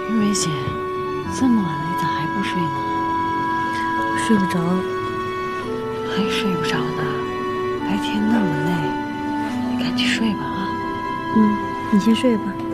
玉梅姐，这么晚了，你咋还不睡呢？ 睡不着， 还睡不着呢？白天那么累，你赶紧睡吧啊！ 你先睡吧。